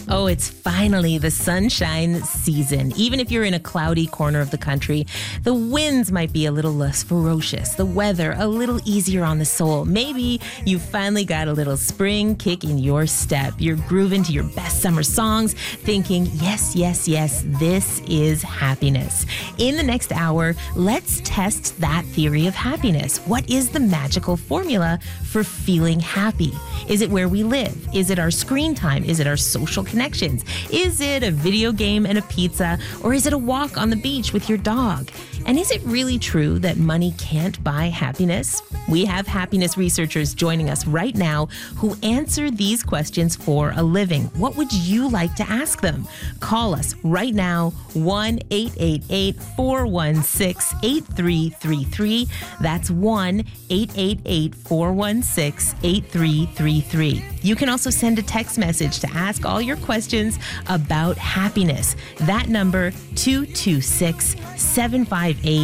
Oh, it's finally the sunshine season. Even if you're in a cloudy corner of the country, the winds might be a little less ferocious, the weather a little easier on the soul. Maybe you finally got a little spring kick in your step. You're grooving to your best summer songs, thinking, yes, yes, yes, this is happiness. In the next hour, let's test that theory of happiness. What is the magical formula for feeling happy? Is it where we live? Is it our screen time? Is it our social connections? Is it a video game and a pizza? Or is it a walk on the beach with your dog? And is it really true that money can't buy happiness? We have happiness researchers joining us right now who answer these questions for a living. What would you like to ask them? Call us right now, 1-888-416-8333. That's 1-888-416-8333. You can also send a text message to ask all your questions about happiness. That number, 226-758